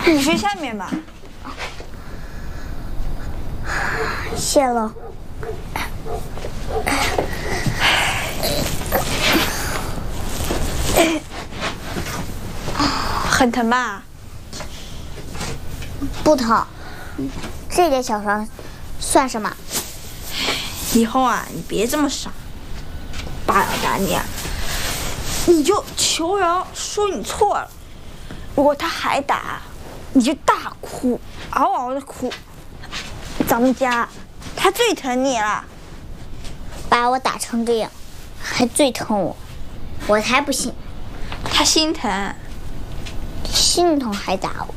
你睡下面吧。 谢了。 很疼吧？ 不疼，这点小伤算什么？ 以后啊，你别这么傻。爸要打你啊，你就求饶，说你错了。如果他还打，你就大哭，嗷嗷的哭。咱们家他最疼你了。 把我打成这样，还最疼我，我才不信。 他心疼。 心疼还打我。